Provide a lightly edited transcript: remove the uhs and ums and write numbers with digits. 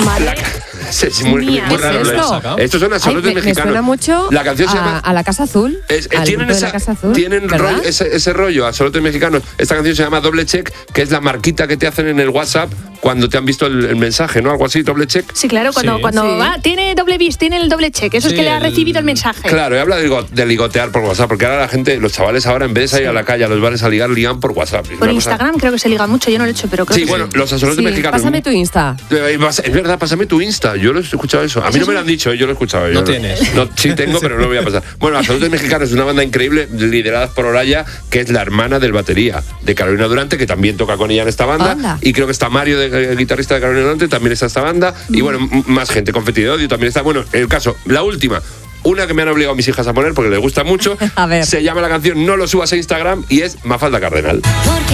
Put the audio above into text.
Madre Es muy raro. Estos son axolotes mexicanos. Me suena mucho la canción se llama a la Casa Azul. Tienen ese rollo, axolotes mexicanos. Esta canción se llama Doble Check, que es la marquita que te hacen en el WhatsApp cuando te han visto el mensaje, ¿no? Algo así, doble check. Sí, claro, cuando va, tiene doble bis, tiene el doble check. Eso es que le ha recibido el mensaje. Claro, y habla de ligotear por WhatsApp, porque ahora la gente, los chavales ahora, en vez de salir a la calle a los bares a ligar, ligan por WhatsApp. Por Instagram creo que se liga mucho, yo no lo he hecho, pero creo que bueno, los axolotes mexicanos. Pásame tu Insta. Es verdad, pásame tu Insta. Yo lo he escuchado eso. A mí no me lo han dicho, yo lo he escuchado. No tienes. No, sí tengo, pero no lo voy a pasar. Bueno, Axolotes Mexicanos es una banda increíble, liderada por Olaya, que es la hermana del batería de Carolina Durante, que también toca con ella en esta banda. Anda. Y creo que está Mario, el guitarrista de Carolina Durante, también está esta banda. Y bueno, más gente, Confeti de Odio también está. Bueno, el caso, la última. Una que me han obligado mis hijas a poner porque les gusta mucho. A ver. Se llama la canción No lo subas a Instagram y es Mafalda Cardenal.